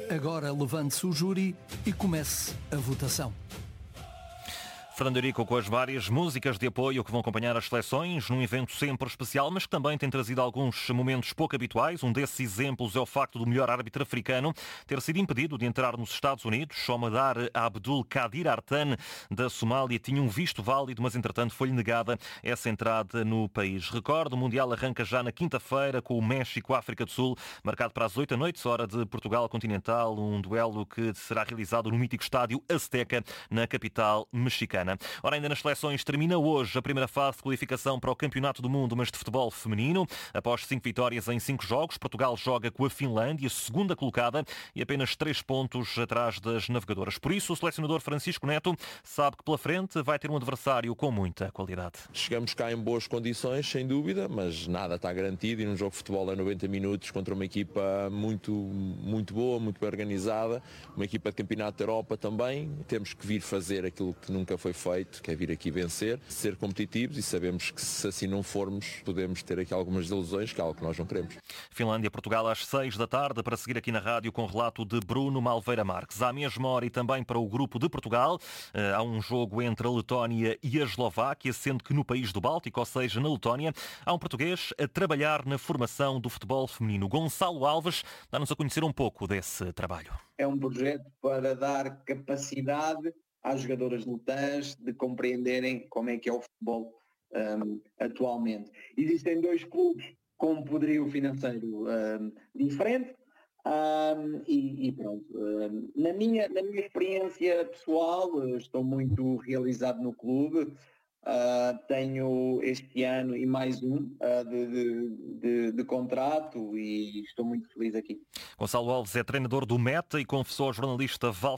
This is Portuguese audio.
Agora levante-se o júri e comece a votação. Fernando Eurico com as várias músicas de apoio que vão acompanhar as seleções num evento sempre especial, mas que também tem trazido alguns momentos pouco habituais. Um desses exemplos é o facto do melhor árbitro africano ter sido impedido de entrar nos Estados Unidos. Omar Abdul Kadir Artan, da Somália, tinha um visto válido, mas entretanto foi-lhe negada essa entrada no país. Recordo, o Mundial arranca já na quinta-feira com o México-África do Sul, marcado para as 8 da noite, hora de Portugal Continental, um duelo que será realizado no mítico estádio Azteca, na capital mexicana. Ora, ainda nas seleções, termina hoje a primeira fase de qualificação para o Campeonato do Mundo, mas de futebol feminino. Após 5 vitórias em 5 jogos, Portugal joga com a Finlândia, segunda colocada, e apenas 3 pontos atrás das navegadoras. Por isso, o selecionador Francisco Neto sabe que pela frente vai ter um adversário com muita qualidade. Chegamos cá em boas condições, sem dúvida, mas nada está garantido, e num jogo de futebol a 90 minutos contra uma equipa muito boa, muito bem organizada, uma equipa de Campeonato da Europa também. Temos que vir fazer aquilo que nunca foi feito, que é vir aqui vencer, ser competitivos, e sabemos que se assim não formos, podemos ter aqui algumas desilusões, que é algo que nós não queremos. Finlândia-Portugal às 6 da tarde, para seguir aqui na rádio com o relato de Bruno Malveira Marques. À mesma hora, e também para o grupo de Portugal, há um jogo entre a Letónia e a Eslováquia, sendo que no país do Báltico, ou seja, na Letónia, há um português a trabalhar na formação do futebol feminino. Gonçalo Alves dá-nos a conhecer um pouco desse trabalho. É um projeto para dar capacidade às jogadoras letãs de compreenderem como é que é o futebol atualmente. Existem 2 clubes com um poderio financeiro diferente, e pronto. Na minha experiência pessoal, estou muito realizado no clube. Tenho este ano e mais um de contrato, e estou muito feliz aqui. Gonçalo Alves é treinador do Meta e confessou ao jornalista